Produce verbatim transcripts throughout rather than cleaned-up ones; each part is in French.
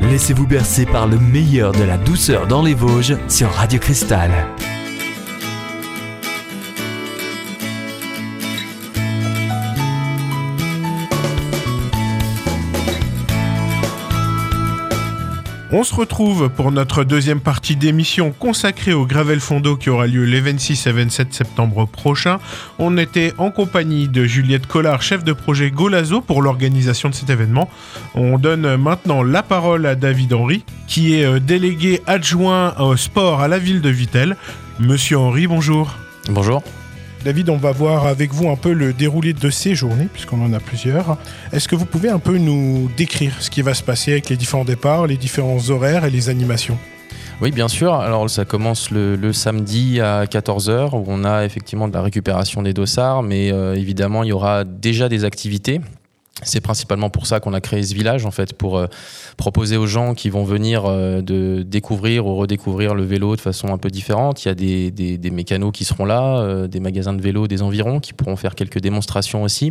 Laissez-vous bercer par le meilleur de la douceur dans les Vosges sur Radio Cristal. On se retrouve pour notre deuxième partie d'émission consacrée au Gravel Fondo qui aura lieu les vingt-six et vingt-sept septembre prochains. On était en compagnie de Juliette Collard, chef de projet Golazo pour l'organisation de cet événement. On donne maintenant la parole à David Henry, qui est délégué adjoint au sport à la ville de Vittel. Monsieur Henry, bonjour. Bonjour. David, on va voir avec vous un peu le déroulé de ces journées, puisqu'on en a plusieurs. Est-ce que vous pouvez un peu nous décrire ce qui va se passer avec les différents départs, les différents horaires et les animations ? Oui, bien sûr. Alors, ça commence le, le samedi à quatorze heures, où on a effectivement de la récupération des dossards, mais euh, évidemment, il y aura déjà des activités. C'est principalement pour ça qu'on a créé ce village, en fait, pour euh, proposer aux gens qui vont venir euh, de découvrir ou redécouvrir le vélo de façon un peu différente. Il y a des, des, des mécanos qui seront là, euh, des magasins de vélo des environs qui pourront faire quelques démonstrations aussi.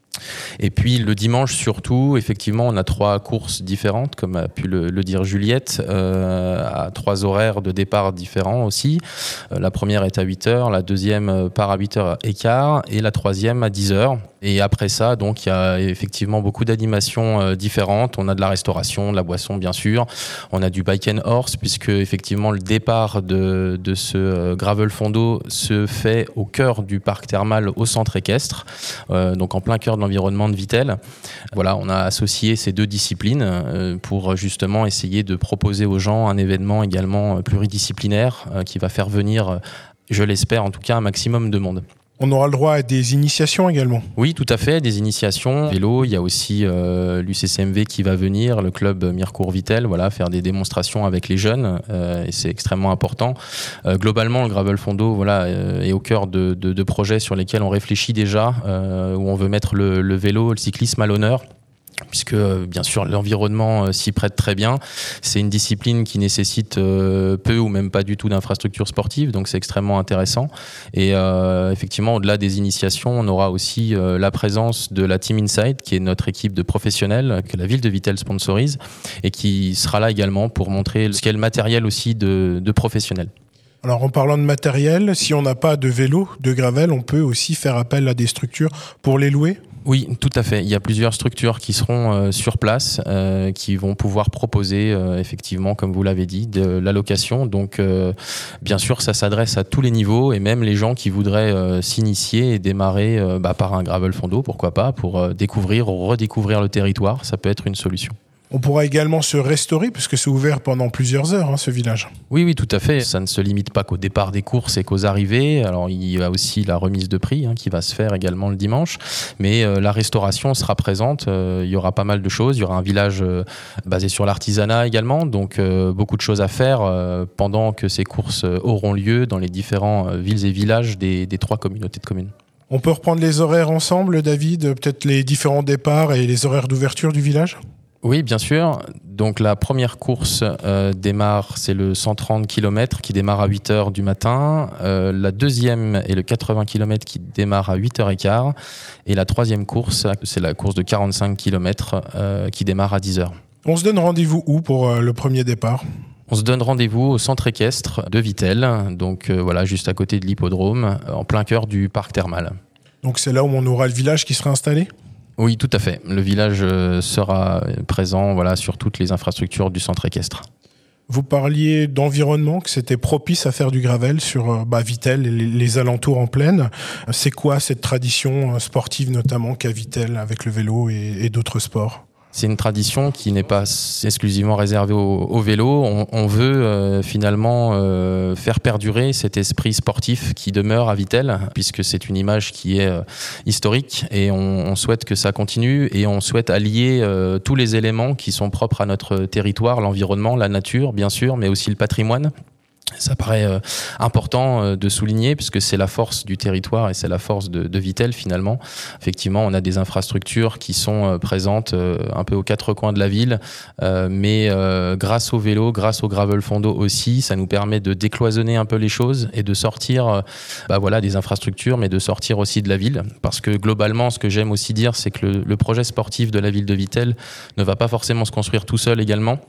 Et puis le dimanche surtout, effectivement, on a trois courses différentes, comme a pu le, le dire Juliette, euh, à trois horaires de départ différents aussi. Euh, la première est à huit heures, la deuxième part à huit heures quinze et la troisième à dix heures. Et après ça, donc, il y a effectivement beaucoup d'animations euh, différentes. On a de la restauration, de la boisson, bien sûr. On a du bike and horse, puisque effectivement le départ de, de ce euh, gravel fondo se fait au cœur du parc thermal au centre équestre, euh, donc en plein cœur de l'environnement de Vittel. Voilà, on a associé ces deux disciplines euh, pour justement essayer de proposer aux gens un événement également pluridisciplinaire euh, qui va faire venir, je l'espère en tout cas, un maximum de monde. On aura le droit à des initiations également. Oui, tout à fait, des initiations. Vélo, il y a aussi euh, l'U C C M V qui va venir, le club Mirecourt-Vittel, voilà, faire des démonstrations avec les jeunes, euh, et c'est extrêmement important. Euh, globalement, le Gravel Fondo, voilà, euh, est au cœur de, de, de projets sur lesquels on réfléchit déjà, euh, où on veut mettre le, le vélo, le cyclisme à l'honneur, puisque bien sûr l'environnement euh, s'y prête très bien. C'est une discipline qui nécessite euh, peu ou même pas du tout d'infrastructures sportives, donc c'est extrêmement intéressant. Et euh, effectivement, au-delà des initiations, on aura aussi euh, la présence de la Team Insight, qui est notre équipe de professionnels que la ville de Vittel sponsorise et qui sera là également pour montrer ce qu'est le matériel aussi de, de professionnels. Alors en parlant de matériel, si on n'a pas de vélo, de gravel, on peut aussi faire appel à des structures pour les louer ? Oui, tout à fait. Il y a plusieurs structures qui seront euh, sur place, euh, qui vont pouvoir proposer, euh, effectivement, comme vous l'avez dit, de la location. Donc, euh, bien sûr, ça s'adresse à tous les niveaux et même les gens qui voudraient euh, s'initier et démarrer euh, bah, par un gravel fondo, pourquoi pas, pour euh, découvrir ou redécouvrir le territoire. Ça peut être une solution. On pourra également se restaurer puisque c'est ouvert pendant plusieurs heures, hein, ce village. Oui, oui, tout à fait. Ça ne se limite pas qu'au départ des courses et qu'aux arrivées. Alors, il y a aussi la remise de prix hein, qui va se faire également le dimanche. Mais euh, la restauration sera présente. Euh, il y aura pas mal de choses. Il y aura un village euh, basé sur l'artisanat également. Donc, euh, beaucoup de choses à faire euh, pendant que ces courses euh, auront lieu dans les différents euh, villes et villages des, des trois communautés de communes. On peut reprendre les horaires ensemble, David ? Peut-être les différents départs et les horaires d'ouverture du village ? Oui, bien sûr. Donc la première course euh, démarre, c'est le cent trente kilomètres qui démarre à huit heures du matin. Euh, la deuxième est le quatre-vingts kilomètres qui démarre à huit heures quinze. Et la troisième course, c'est la course de quarante-cinq kilomètres euh, qui démarre à dix heures. On se donne rendez-vous où pour euh, le premier départ ? On se donne rendez-vous au centre équestre de Vittel, donc euh, voilà, juste à côté de l'hippodrome, en plein cœur du parc thermal. Donc c'est là où on aura le village qui sera installé ? Oui, tout à fait. Le village sera présent voilà, sur toutes les infrastructures du centre équestre. Vous parliez d'environnement, que c'était propice à faire du gravel sur bah, Vittel et les, les alentours en plaine. C'est quoi cette tradition sportive notamment qu'a Vittel avec le vélo et, et d'autres sports ? C'est une tradition qui n'est pas exclusivement réservée au, au vélo. On, on veut euh, finalement euh, faire perdurer cet esprit sportif qui demeure à Vittel, puisque c'est une image qui est euh, historique et on, on souhaite que ça continue et on souhaite allier euh, tous les éléments qui sont propres à notre territoire, l'environnement, la nature bien sûr, mais aussi le patrimoine. Ça paraît euh, important euh, de souligner puisque c'est la force du territoire et c'est la force de, de Vittel finalement. Effectivement, on a des infrastructures qui sont euh, présentes euh, un peu aux quatre coins de la ville, euh, mais euh, grâce au vélo, grâce au gravel fondo aussi, ça nous permet de décloisonner un peu les choses et de sortir euh, bah voilà, des infrastructures, mais de sortir aussi de la ville. Parce que globalement, ce que j'aime aussi dire, c'est que le, le projet sportif de la ville de Vittel ne va pas forcément se construire tout seul également.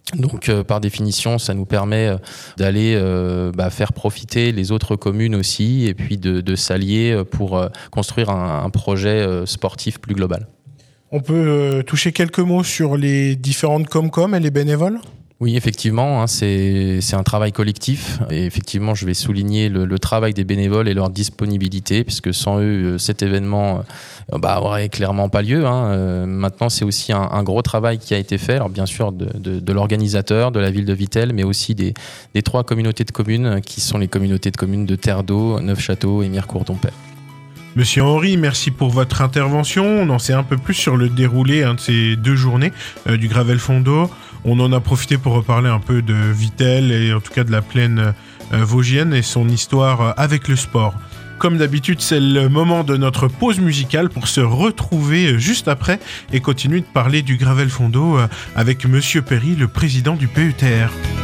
Donc, euh, par définition, ça nous permet euh, d'aller euh, bah, faire profiter les autres communes aussi, et puis de, de s'allier pour euh, construire un, un projet euh, sportif plus global. On peut euh, toucher quelques mots sur les différentes Comcom et les bénévoles ? Oui, effectivement, hein, c'est, c'est un travail collectif. Et effectivement, je vais souligner le, le travail des bénévoles et leur disponibilité, puisque sans eux, cet événement euh, bah, aurait clairement pas lieu. Hein. Euh, maintenant, c'est aussi un, un gros travail qui a été fait, alors bien sûr de, de, de l'organisateur, de la ville de Vittel, mais aussi des, des trois communautés de communes, qui sont les communautés de communes de Terre d'Eau, Neufchâteau et Mirecourt-Dompert. Monsieur Henry, merci pour votre intervention. On en sait un peu plus sur le déroulé hein, de ces deux journées euh, du Gravel Fondo. On en a profité pour reparler un peu de Vittel et en tout cas de la plaine euh, vosgienne et son histoire euh, avec le sport. Comme d'habitude, c'est le moment de notre pause musicale pour se retrouver juste après et continuer de parler du Gravel Fondo euh, avec Monsieur Perry, le président du P E T R.